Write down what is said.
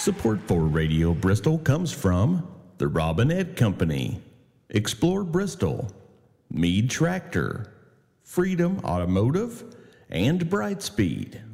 Support for Radio Bristol comes from the Robin Ed Company, Explore Bristol, Mead Tractor, Freedom Automotive, and Brightspeed.